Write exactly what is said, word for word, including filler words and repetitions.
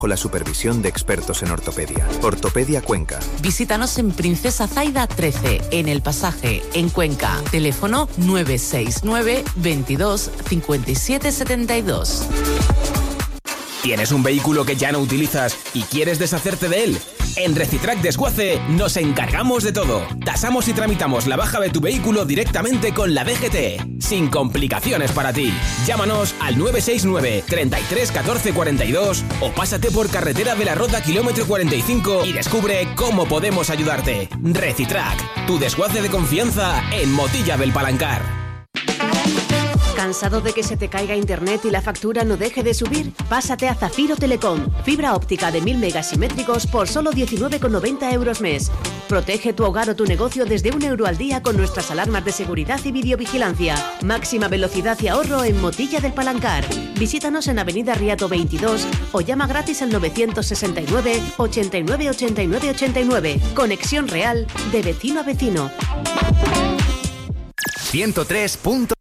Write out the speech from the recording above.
con la supervisión de expertos en ortopedia. Ortopedia Cuenca. Visítanos en Princesa Zaida trece, en El Pasaje, en Cuenca. Teléfono nueve seis nueve, veintidós, cincuenta y siete setenta y dos. ¿Tienes un vehículo que ya no utilizas y quieres deshacerte de él? En Recitrac Desguace nos encargamos de todo. Tasamos y tramitamos la baja de tu vehículo directamente con la D G T, sin complicaciones para ti. Llámanos al nueve seis nueve, treinta y tres, catorce cuarenta y dos o pásate por Carretera de la Roda kilómetro cuarenta y cinco y descubre cómo podemos ayudarte. Recitrac, tu desguace de confianza en Motilla del Palancar. ¿Cansado de que se te caiga internet y la factura no deje de subir? Pásate a Zafiro Telecom. Fibra óptica de mil megas simétricos por solo diecinueve con noventa euros mes. Protege tu hogar o tu negocio desde un euro al día con nuestras alarmas de seguridad y videovigilancia. Máxima velocidad y ahorro en Motilla del Palancar. Visítanos en Avenida Riato veintidós o llama gratis al novecientos sesenta y nueve, ochenta y nueve, ochenta y nueve, ochenta y nueve. Conexión real de vecino a vecino. ciento tres punto